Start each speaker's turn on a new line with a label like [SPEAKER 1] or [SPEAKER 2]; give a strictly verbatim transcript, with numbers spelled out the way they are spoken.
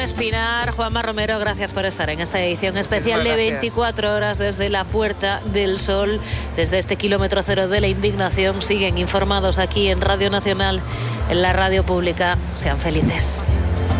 [SPEAKER 1] Espinar, Juanma Romero, gracias por estar en esta edición especial de veinticuatro horas desde la Puerta del Sol, desde este kilómetro cero de la indignación. Siguen informados aquí en Radio Nacional, en la radio pública. Sean felices.